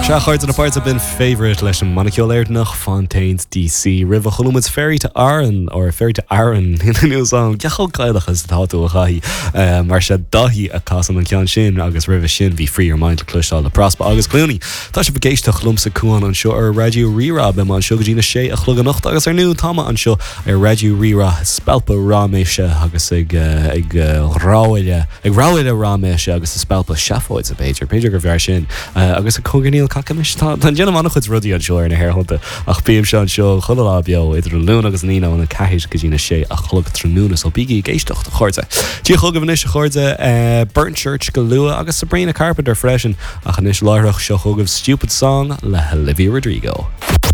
Seaáid an apart bin favourite leis an Monaceolaird nach Fontaines DC Rih chulumid Ferry to Aaron or Ferry to Aaron in nu song Gechol gaiilechas táú a chaí mar se dahí a casan an cean sin agus rih sin bhí free your mind cluisáil le prospa agus clúni Tá se bhgéisteach lumsa cuaán an seo ar radio rira be man sugadína sé a chlug an nacht agus ar nu táma an seo ar radio rira spelpa ráméise agus ag ráile ráméise agus a spelpa seafóid a Péidir go bhar sin agus a coganíil cacamis tá déanam annach chud rudí an seoir na hairhananta ach bíam se an seo chola beo idir an lún agus nína an caiis go dtína sé a chlog trúna so bíí géisteach a chuirte. Tí chugah is a chuirte Burnt Church go lua agus Sabrina Carpenter freisin a chanis láireach seo chugah Stupid Song le Olivia Rodrigo.